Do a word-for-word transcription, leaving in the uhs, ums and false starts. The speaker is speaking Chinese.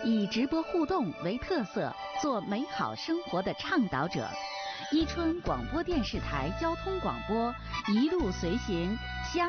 以直播互动为特色，做美好生活的倡导者。伊春广播电视台交通广播，一路随行。